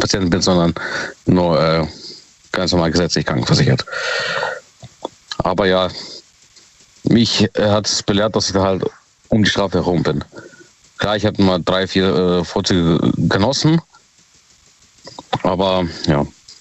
Privatpatient bin, sondern nur ganz normal gesetzlich krankenversichert. Aber ja, mich hat es belehrt, dass ich da halt um die Strafe herum bin. Klar, ich hatte mal 3, 4 Vorzüge genossen, aber ja,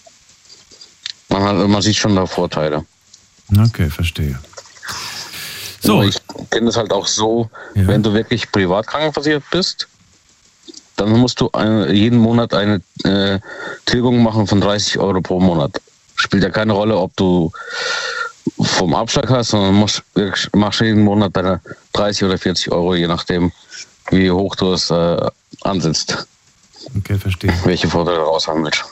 man sieht schon da Vorteile. Okay, verstehe. So. Ich kenne es halt auch so, wenn du wirklich privat krankenversichert bist, dann musst du jeden Monat eine Tilgung machen von 30 Euro pro Monat. Spielt ja keine Rolle, ob du vom Abschlag hast, sondern machst jeden Monat deine 30 oder 40 Euro, je nachdem, wie hoch du es ansetzt. Okay, verstehe. Welche Vorteile raushandelst.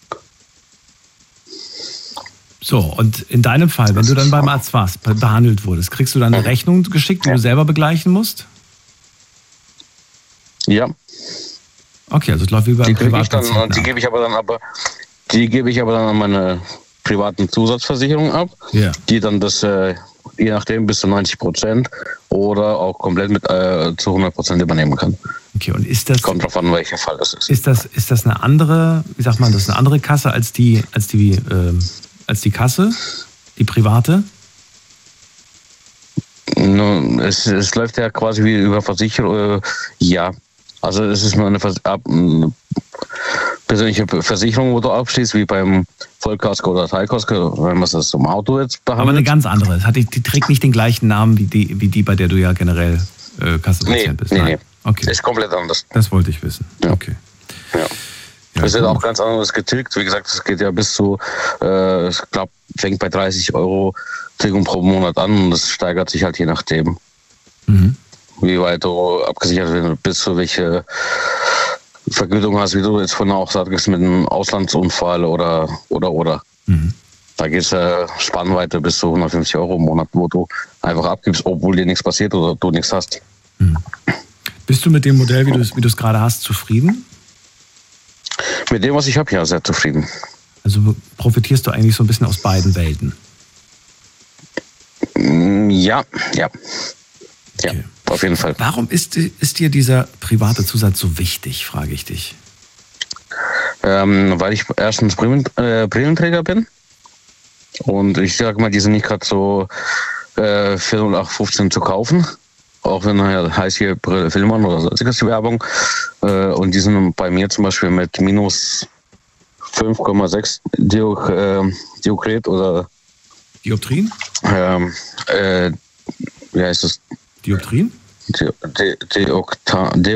So, und in deinem Fall, wenn du dann beim Arzt warst, behandelt wurdest, kriegst du dann eine Rechnung geschickt, die du selber begleichen musst? Ja. Okay, also es läuft wie beim Privatpatienten. Die gebe ich aber dann an meine privaten Zusatzversicherung ab, die dann das je nachdem bis zu 90% oder auch komplett mit zu 100% übernehmen kann. Okay, und ist das... Kommt drauf an, welcher Fall das ist. Ist das eine andere, wie sagt man, das ist eine andere Kasse als die Kasse, die private? Es läuft ja quasi wie über Versicherung, ja. Also es ist nur eine persönliche Versicherung, wo du abschließt, wie beim Vollkasko oder Teilkasko, wenn man das zum Auto jetzt behandelt. Aber eine ganz andere. Die trägt nicht den gleichen Namen wie die, bei der du ja generell Kassenpatient bist. Nee. Okay. Ist komplett anders. Das wollte ich wissen. Ja. Okay. Ja. Das wird auch ganz anderes getilgt. Wie gesagt, es geht ja bis zu, ich glaube, fängt bei 30 Euro Tilgung pro Monat an und das steigert sich halt je nachdem, wie weit du abgesichert bist, für welche Vergütung hast, wie du jetzt vorhin auch sagst, mit einem Auslandsunfall oder. Da geht es Spannweite bis zu 150 Euro im Monat, wo du einfach abgibst, obwohl dir nichts passiert oder du nichts hast. Bist du mit dem Modell, wie du es gerade hast, zufrieden? Mit dem, was ich habe, ja, sehr zufrieden. Also profitierst du eigentlich so ein bisschen aus beiden Welten? Ja. Okay. Auf jeden Fall. Warum ist dir dieser private Zusatz so wichtig, frage ich dich? Weil ich erstens Brillenträger bin. Und ich sage mal, die sind nicht gerade so für 0815 zu kaufen. Auch wenn heißt hier Brille Filmern oder sonstiges Werbung. Und die sind bei mir zum Beispiel mit minus 5,6 Diokret oder Dioptrien? Wie heißt das? Dioptrien? Deoktan.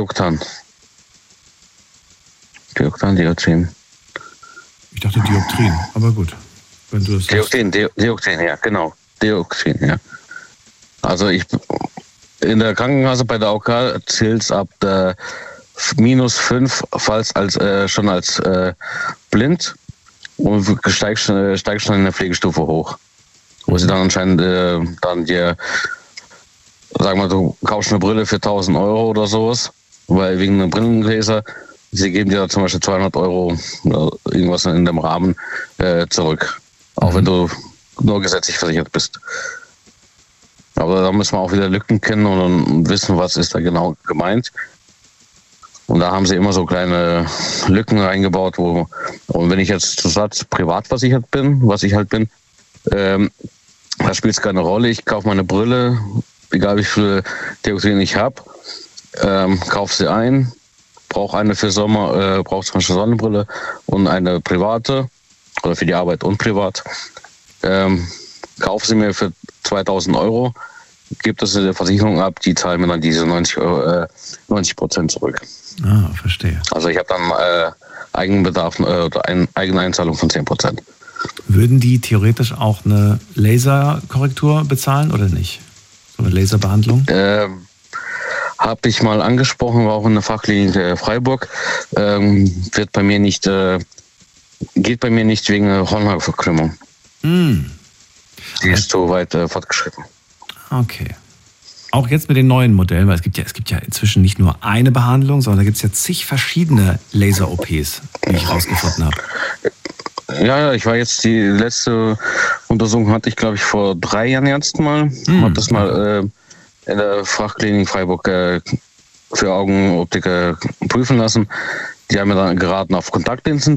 Dioptrien. Ich dachte Dioptrien, aber gut. Wenn du das Dioptrien, ja, genau. Dioptrien, ja. Also in der Krankenkasse bei der AOK zählt es ab der minus 5, falls schon als blind und steigst schon in der Pflegestufe hoch. Wo sie dann anscheinend dann dir, sag mal, du kaufst eine Brille für 1000 Euro oder sowas, weil wegen einer Brillengläser, sie geben dir zum Beispiel 200 Euro oder irgendwas in dem Rahmen zurück. Auch wenn du nur gesetzlich versichert bist. Aber da müssen wir auch wieder Lücken kennen und wissen, was ist da genau gemeint. Und da haben sie immer so kleine Lücken reingebaut, und wenn ich jetzt zu Satz privat versichert bin, was ich halt bin, da spielt es keine Rolle. Ich kaufe meine Brille, egal wie viele Dioptrien ich habe, kaufe sie ein, brauche eine für Sommer, brauche zum Beispiel Sonnenbrille und eine private, oder für die Arbeit und privat. Kaufe sie mir für 2000 Euro, gibt es in der Versicherung ab, die zahlen mir dann diese 90% zurück. Ah, verstehe. Also ich habe dann Eigenbedarf oder eine Eigeneinzahlung von 10%. Würden die theoretisch auch eine Laserkorrektur bezahlen oder nicht? So eine Laserbehandlung? Habe ich mal angesprochen, war auch in der Fachklinik Freiburg. Geht bei mir nicht wegen Hornhautverkrümmung. Die ist so weit fortgeschritten. Okay. Auch jetzt mit den neuen Modellen, weil es gibt ja inzwischen nicht nur eine Behandlung, sondern da gibt es ja zig verschiedene Laser-OPs, wie ich rausgefunden habe. Ja, ich war jetzt, die letzte Untersuchung hatte ich, glaube ich, vor 3 Jahren jetzt mal. Habe das mal in der Fachklinik Freiburg für Augenoptiker prüfen lassen. Die haben mir dann geraten, auf Kontaktlinsen